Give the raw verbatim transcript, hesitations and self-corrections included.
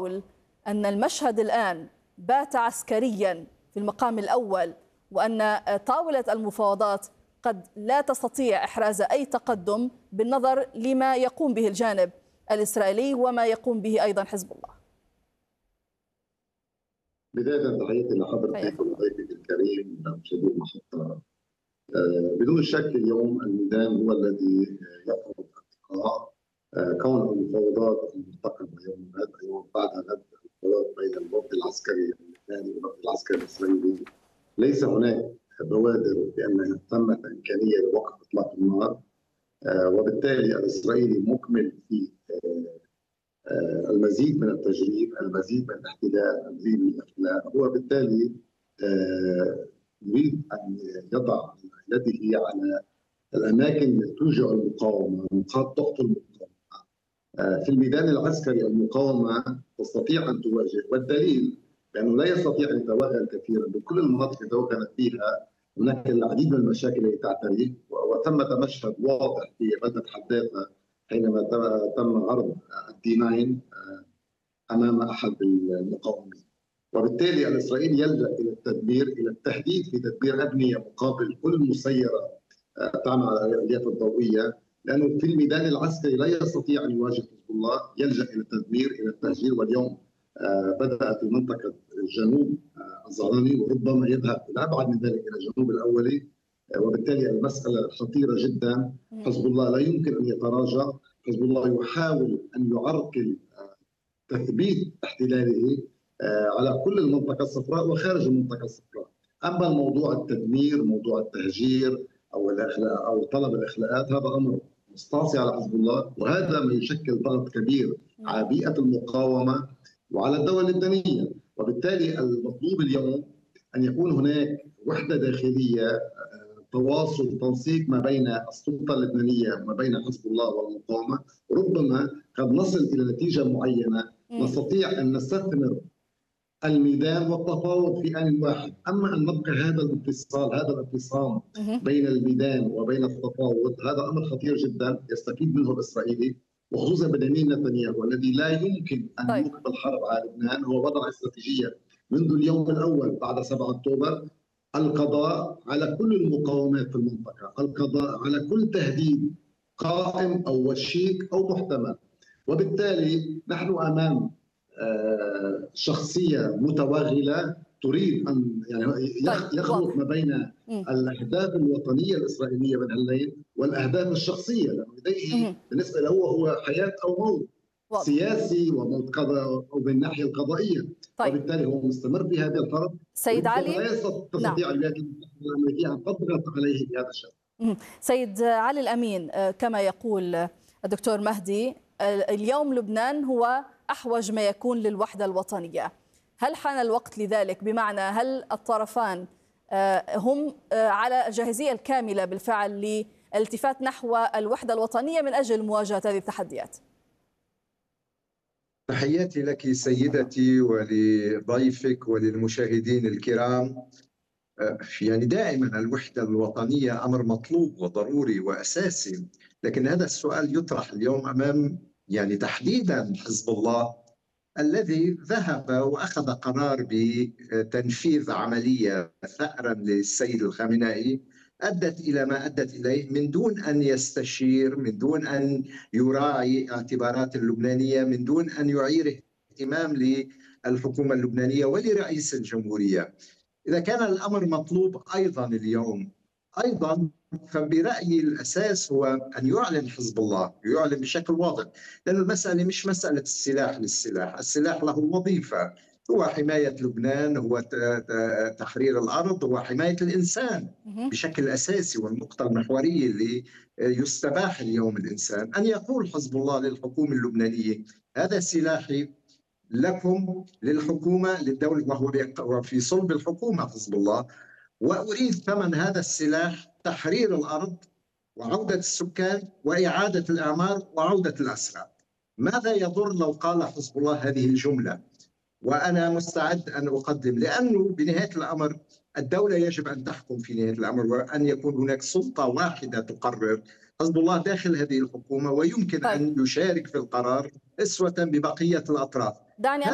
تقول أن المشهد الآن بات عسكريا في المقام الأول، وأن طاولة المفاوضات قد لا تستطيع إحراز أي تقدم بالنظر لما يقوم به الجانب الإسرائيلي وما يقوم به أيضا حزب الله؟ بداية تحياتي لحضرتك وضيفك الكريم مشاهدي المحطة. بدون شك اليوم الميدان هو الذي يفرض ارتقاء كون المفاوضات المرتقبة يوم غد يوم بعد غد، المفاوضات بين الوفد العسكري اللبناني والوفد العسكري الإسرائيلي، ليس هناك بوادر بأن ثمة إمكانية لوقف إطلاق النار، وبالتالي الإسرائيلي مكمل في المزيد من التجريف، المزيد من الاحتلال، المزيد من الاخلاء. هو بالتالي يريد ان يضع يده على الاماكن التي توجع المقاومه، نقاط ضعف المقاومه. في الميدان العسكري المقاومه تستطيع ان تواجه، والدليل بانه لا يستطيع ان يتوغل كثيرا بكل المناطق التي توغلت فيها. هناك العديد من المشاكل التي تعتريه، وثمة مشهد واضح في بلده حداثه حينما تم عرض الدي تسعة امام احد المقاومين. وبالتالي الاسرائيلي يلجا الى التدمير، الى التهديد في تدمير ابنيه مقابل كل مسيره تعمل على الالياف الضوئيه، لانه في الميدان العسكري لا يستطيع ان يواجه حزب الله، يلجا الى التدمير، الى التهجير. واليوم بدا في منطقه الجنوب الظهراني، وربما يذهب الى ابعد من ذلك الى الجنوب الاولي. وبالتالي المساله خطيره جدا. حزب الله لا يمكن ان يتراجع، حزب الله يحاول ان يعرقل تثبيت احتلاله على كل المنطقه الصفراء وخارج المنطقه الصفراء. اما الموضوع التدمير، موضوع التهجير او الاخلاء او طلب الاخلاءات، هذا امر مستعصي على حزب الله، وهذا ما يشكل ضغط كبير على بيئه المقاومه وعلى الدوله اللبنانيه. وبالتالي المطلوب اليوم ان يكون هناك وحده داخليه، تواصل تنسيق ما بين السلطه اللبنانيه وما بين حزب الله والمقاومه. ربما قد نصل الى نتيجه معينه نستطيع ان نستثمر الميدان والتفاوض في آن واحد. اما ان نبقى هذا الانفصال، هذا الانفصام بين الميدان وبين التفاوض، هذا امر خطير جدا يستفيد منه الاسرائيلي، وخصوصا بنيامين نتنياهو الذي لا يمكن ان يوقف الحرب على لبنان. هو وضع استراتيجيه منذ اليوم الاول بعد سبعة أكتوبر، القضاء على كل المقاومات في المنطقة، القضاء على كل تهديد قائم أو وشيك أو محتمل. وبالتالي نحن أمام شخصية متوغلة تريد أن يعني يخلط ما بين الأهداف الوطنية الإسرائيلية من هالليل والأهداف الشخصية، لأنه لديه بالنسبة له هو حياة أو موت واضح. سياسي وموت قضاء أو من الناحية القضائية. طيب. وبالتالي هو مستمر في هذه الحرب. سيد علي، لا تستطيع الولايات المتحدة الأمريكية أن تضغط عليه بهذا الشكل. سيد علي الأمين، كما يقول الدكتور مهدي، اليوم لبنان هو أحوج ما يكون للوحدة الوطنية. هل حان الوقت لذلك؟ بمعنى هل الطرفان هم على الجاهزية الكاملة بالفعل للالتفات نحو الوحدة الوطنية من أجل مواجهة هذه التحديات؟ تحياتي لك سيدتي ولضيفك وللمشاهدين الكرام. يعني دائما الوحدة الوطنية أمر مطلوب وضروري وأساسي، لكن هذا السؤال يطرح اليوم أمام يعني تحديدا حزب الله الذي ذهب وأخذ قرار بتنفيذ عملية ثأرا للسيد الخامنئي أدت إلى ما أدت إليه من دون أن يستشير، من دون أن يراعي اعتبارات اللبنانية، من دون أن يعير اهتمام للحكومة اللبنانية ولرئيس الجمهورية. إذا كان الأمر مطلوب أيضا اليوم أيضا، فبرأيي الأساس هو أن يعلن حزب الله، يعلن بشكل واضح، لأن المسألة مش مسألة السلاح للسلاح، السلاح له وظيفة، هو حماية لبنان، هو تحرير الأرض، هو حماية الإنسان بشكل أساسي، والنقطة المحورية اللي يستباح اليوم الإنسان أن يقول حزب الله للحكومة اللبنانية هذا سلاحي لكم، للحكومة، للدولة، وهو في صلب الحكومة حزب الله، وأريد ثمن هذا السلاح تحرير الأرض وعودة السكان وإعادة الأعمار وعودة الأسرى. ماذا يضر لو قال حزب الله هذه الجملة؟ وأنا مستعد أن أقدم، لأنه بنهاية الأمر الدولة يجب أن تحكم في نهاية الأمر، وأن يكون هناك سلطة واحدة تقرر. حزب الله داخل هذه الحكومة ويمكن طيب. أن يشارك في القرار أسوة ببقية الأطراف. دعني